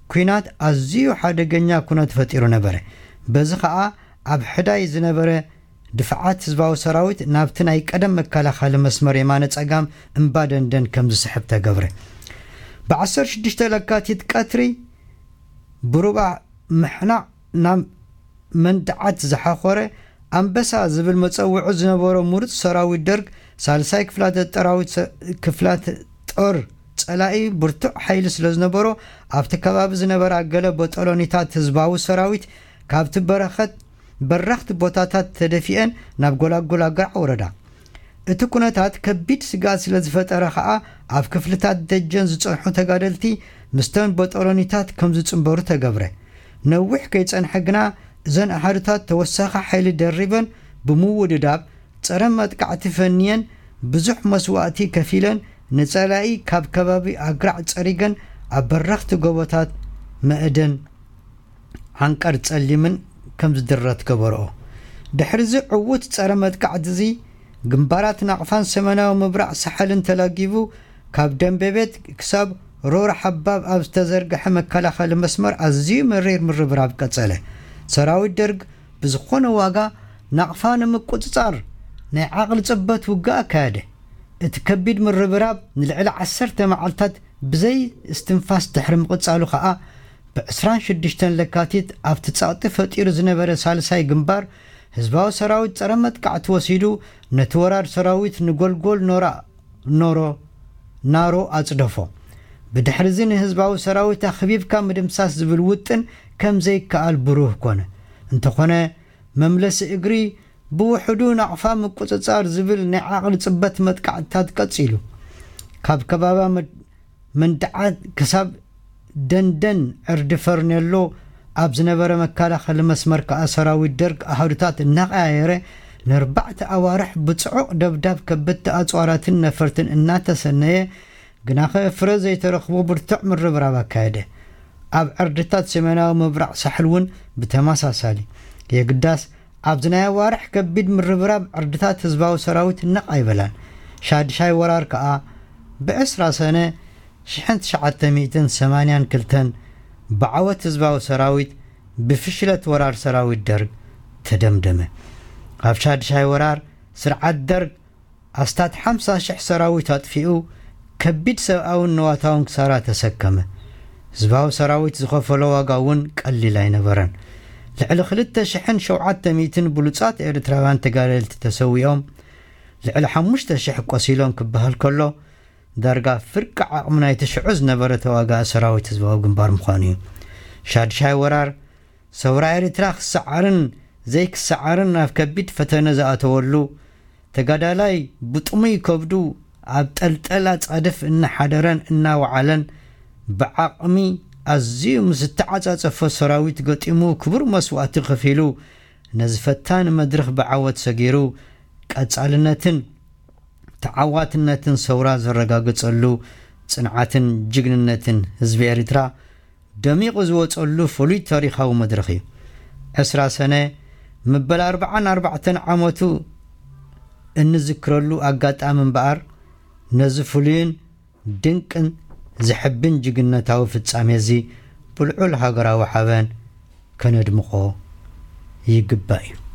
ኩናት ኣዝዩ ሓደገኛ ኩነት ፈጢሩ ነበረ በዚ ከዓ ኣብ ሕዳይ ዝነበረ ድፍዓት ህዝባዊ ሰራዊት ናብቲ ናይ ቀደም መከላኸሊ መስመር የማነ ጸጋም እምባ ደንደን ከም ዝስሕብ ተገብረ ብ16 ለካቲት ቀትሪ ብሩባ ምሕናዕ ናብ መንድዓት ዝሓኾረ ኣንበሳ ዝብል መፀውዑ ዝነበሮ ሙሩፅ ሰራዊት ደርግ ሳልሳይ ክፍላት ጦር ጸላኢ ብርቱዕ ሓይሊ ስለ ዝነበሮ ኣብቲ ከባቢ ዝነበረ ገለ በጠሎኒታት ህዝባዊ ሰራዊት ካብቲ በረኽቲ ቦታታት ተደፊአን ናብ ጎላጎላ ገርዓ ወረዳ እቲ ኩነታት ከቢድ ስጋት ስለ ዝፈጠረ ከዓ ኣብ ክፍልታት ደጀን ዝጸንሑ ተጋደልቲ ምስተን በጠሎኒታት ከም ዝጽንበሩ ተገብረ ነዊሕ ከይጸንሐ ግና እዘን ኣሃዱታት ተወሳኺ ሓይሊ ደሪበን ብምውድዳብ ጸረ መጥቃዕቲ ፈንየን ብዙሕ መስዋዕቲ ከፊለን ንጸላኢ ካብ ከባቢ ኣግራዕ ጸሪገን ኣብ በረኽቲ ጎቦታት መእደን ዓንቀር ጸሊምን ከም ዝድረት ገበርኦ ድሕሪዚ ዕውት ጸረ መጥቃዕቲ እዚ ግንባራት ናቕፋን ሰሜናዊ ምብራቕ ሳሕልን ተላጊቡ ካብ ደንበቤት ክሳብ ሮራ ሓባብ ኣብ ዝተዘርግሐ መከላኸሊ መስመር ኣዝዩ መሪር ምርብራብ ቀጸለ ሰራዊት ደርግ ብዝኾነ ዋጋ ናቕፋ ንምቁፅጻር ናይ ዓቕሊ ጽበት ውግእ ኣካየደ እቲ ከቢድ ምርብራብ ንልዕሊ 10 መዓልታት ብዘይ እስትንፋስ ድሕሪ ምቕጻሉ ከዓ ብ26 ለካቲት ኣብቲ ጸቕጢ ፈጢሩ ዝነበረ ሳልሳይ ግንባር ህዝባዊ ሰራዊት ጸረ መጥቃዕቲ ወሲዱ ነቲ ወራር ሰራዊት ንጎልጎል ናሮ ኣጽደፎ ብድሕሪዚ ንህዝባዊ ሰራዊት ኣኽቢብካ ምድምሳስ ዝብል ውጥን ከም ዘይከኣል ብሩህ ኮነ እንተኾነ መምለሲ እግሪ ብውሕዱ ናቕፋ ምቁፅጻር ዝብል ናይ ዓቕሊ ጽበት መጥቃዕትታት ቀጺሉ ካብ ከባባ መንድዓት ክሳብ ደንደን ዕርዲ ፈርኔሎ ኣብ ዝነበረ መከላኸሊ መስመር ከዓ ሰራዊት ደርግ ኣሃዱታት እናቐያየረ ንርባዕተ ኣዋርሕ ብጽዑቕ ደብዳብ ከበድቲ ኣጽዋራትን ነፈርትን እናተሰነየ ግናኸ ፍረ ዘይተረኽቦ ብርቱዕ ምርብራብ ኣካየደ ኣብ ዕርድታት ሰሜናዊ ምብራቕ ሳሕል እውን ብተመሳሳሊ የግዳስ ኣብ ዝናይ ኣዋርሕ ከቢድ ምርብራብ ዕርድታት ህዝባዊ ሰራዊት ነቓይበላን ሻድሻይ ወራር ከዓ ብ10 ሰነ 1982 بعوت هزباو سراويت بفشلت ورار سراويت درق تدمدمه غفشاد شاي ورار سرعات درق استاد 50,000 سراويت هاتفئو كبيد سبقاون نواتاون كسارا تسكمه هزباو سراويت زخفلو واقاون قليل نبرن لعل 2,700 بلوصات إرتراوان تقاللت تسويهم لعل 5,000 قصيلون كبهال كله درجة فرق عقمنا يتشعز نبرة واقع سراويت هزباو جنبار مخانيو شاد شاي ورار سورا إرتراخ سعرن زيك سعرن ناف كبيد فتنزا أتولو تقادالاي بطمي كبدو عبتالتالات عدف إن حدران إنا وعلن بعقمي أزيو مستعزة صفو سراويت قطيمو كبر مسوات خفيلو نزفتان مدرخ بعوات سجيرو كاتسالنتن تعواتنتن سورا زرقاقصلو صنعاتن جگننتن حزب إريترا دميق زوصلو فلوي تاريخاو مدرخي 10 سنة مبل 44 عامتو انذكرلو اقاطامن بار نزفلين دنقن زحبن جگنتاو فصاميزي بلعل هاغراو حبان كندمخو يقباي